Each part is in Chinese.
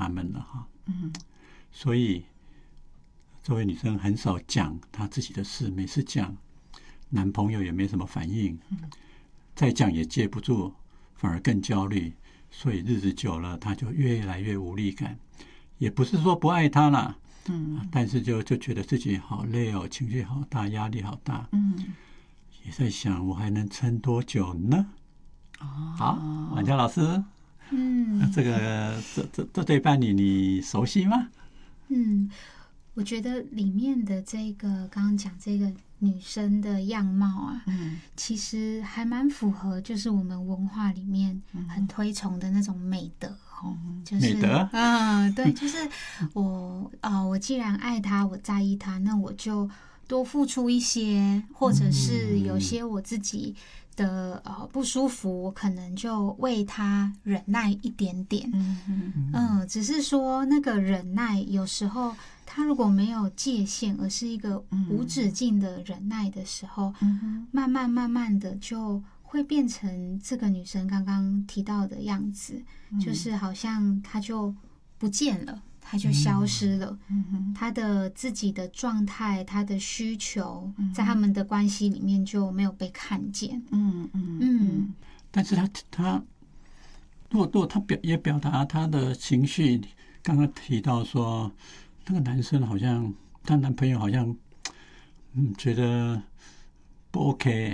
们了哈。所以这位女生很少讲她自己的事，每次讲男朋友也没什么反应，再讲也接不住，反而更焦虑，所以日子久了她就越来越无力感。也不是说不爱他啦，但是就觉得自己好累哦，情绪好大，压力好大，也在想我还能撑多久呢？好，婉乔老师，这个这对伴侣你熟悉吗？ 我觉得里面的这个刚刚讲这个女生的样貌啊，其实还蛮符合，就是我们文化里面很推崇的那种美德。就是美德， 对，就是我既然爱他，我在意他，那我就多付出一些，或者是有些我自己的不舒服，我可能就为他忍耐一点点。只是说那个忍耐，有时候他如果没有界限，而是一个无止境的忍耐的时候，慢慢的就会变成这个女生刚刚提到的样子，就是好像她就不见了，她就消失了，她的自己的状态，她的需求，在他们的关系里面就没有被看见。 但是她如果她也表达她的情绪，刚刚提到说那个男生好像她男朋友好像觉得不 OK。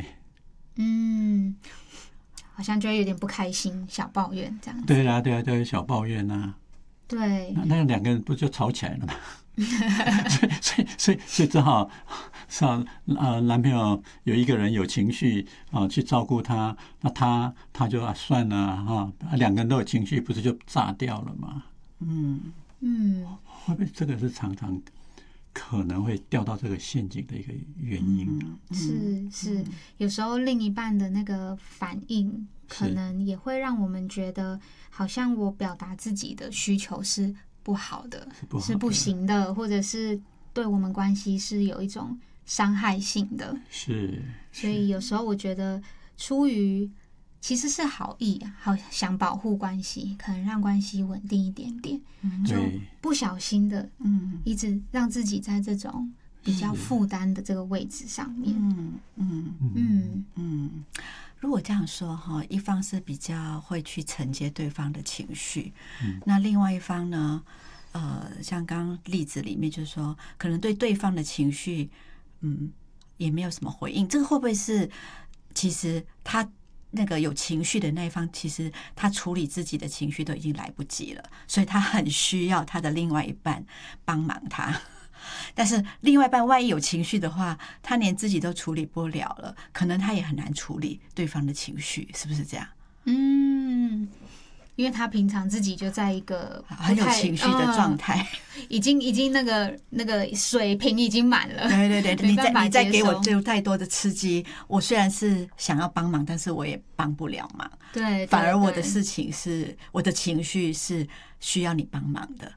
好像就会有点不开心，小抱怨这样子。 对啊，小抱怨啊。 对， 那两个人不就吵起来了吗？所以只好男朋友有一个人有情绪去照顾他，那他就算了两个人都有情绪，不是就炸掉了吗？会不会这个是常常可能会掉到这个陷阱的一个原因呢？ 是，有时候另一半的那个反应，可能也会让我们觉得，好像我表达自己的需求是不好的，是不行的，或者是对我们关系是有一种伤害性的。 是， 所以有时候我觉得，出于其实是好意，好想保护关系，可能让关系稳定一点点，就不小心的，一直让自己在这种比较负担的这个位置上面。 如果这样说哈，一方是比较会去承接对方的情绪，那另外一方呢，像刚刚例子里面就是说，可能对对方的情绪，也没有什么回应，这个会不会是其实他那个有情绪的那一方，其实他处理自己的情绪都已经来不及了，所以他很需要他的另外一半帮忙他。但是另外一半万一有情绪的话，他连自己都处理不了了，可能他也很难处理对方的情绪，是不是这样？ 因为他平常自己就在一个很有情绪的状态， 已经那个水平已经满了。 对，你再给我就太多的刺激，我虽然是想要帮忙，但是我也帮不了忙。 对， 反而我的事情是我的情绪是需要你帮忙的。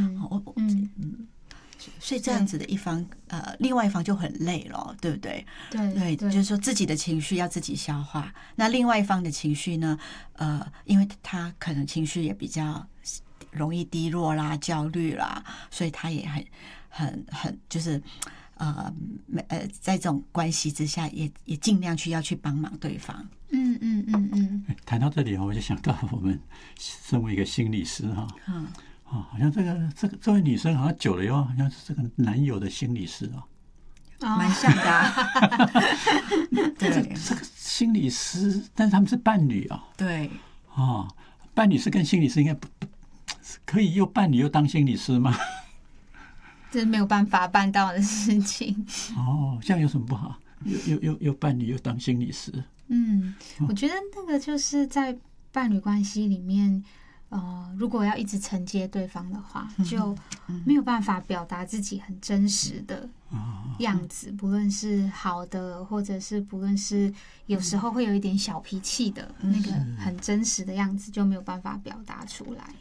所以这样子的一方，另外一方就很累了，对不对？对，就是说自己的情绪要自己消化，那另外一方的情绪呢，因为他可能情绪也比较容易低落啦、焦虑啦，所以他也很就是在这种关系之下，也尽量要去帮忙对方。 谈到这里我就想到我们身为一个心理师好像这位女生好像久了以后，好像是这个男友的心理师蛮像的对，这个心理师，但是他们是伴侣对伴侣是跟心理师应该不可以又伴侣又当心理师吗？ 这是没有办法办到的事情。 这样有什么不好？又伴侣又当心理师？ 我觉得那个就是在伴侣关系里面。如果要一直承接对方的话，就没有办法表达自己很真实的样子，不论是好的，或者是不论是有时候会有一点小脾气的那个很真实的样子，就没有办法表达出来。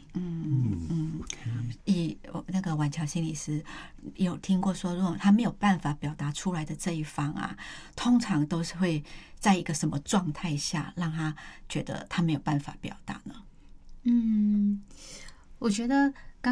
以那个婉乔心理师有听过说，如果他没有办法表达出来的这一方通常都是会在一个什么状态下让他觉得他没有办法表达呢？ 我觉得